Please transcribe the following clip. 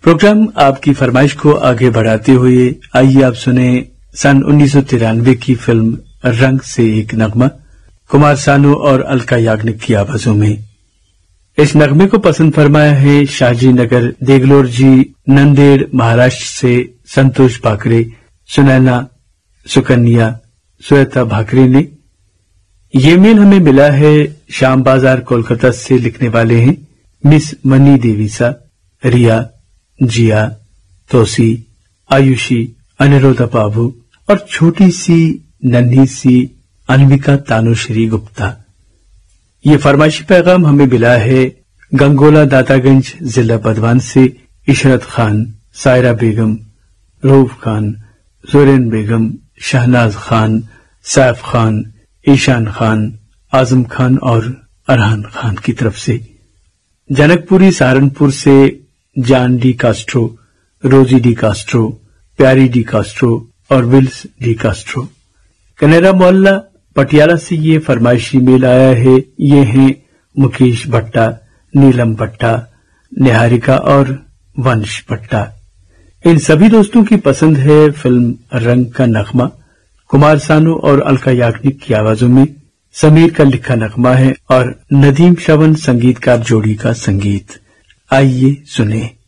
Programme आपकी फरमाइश को आगे बढ़ाते हुए आइए आप सुने सन 1993 की फिल्म रंग से एक नगमा, कुमार सानू और अलका याग्निक की आवाजों में। इस नगमे को पसंद फरमाया है शाहजी नगर देगलोर जी, नंदेड़ महाराष्ट्र से संतोष भाकरे, सुनैना, सुकन्या, श्वेता भाकरे ने। ये मेल हमें मिला है श्याम बाजार कोलकाता से। लिखने वाले हैं मिस मनी देवीसा, रिया, जिया, तोसी, आयुषी, अनिरुद्ध बाबू और छोटी सी नन्ही सी अन्विका तानुश्री गुप्ता। ये फरमाइशी पैगाम हमें मिला है गंगोला दातागंज जिला बदवान से इशरत खान, सायरा बेगम, रऊफ खान, जोरेन बेगम, शहनाज खान, सैफ खान, ईशान खान, आजम खान और अरहान खान की तरफ से। जनकपुरी सहारनपुर से जान डी कास्ट्रो, रोजी डी कास्ट्रो, प्यारी डी कास्ट्रो और विल्स डी कास्ट्रो। कनेरा मोहल्ला पटियाला से ये फरमाइशी मेल आया है। ये हैं मुकेश भट्टा, नीलम भट्टा, निहारिका और वंश भट्टा। इन सभी दोस्तों की पसंद है फिल्म रंग का नगमा, कुमार सानू और अलका याग्निक की आवाजों में। समीर का लिखा नगमा है और नदीम श्रवण संगीतकार जोड़ी का संगीत। आइए सुने।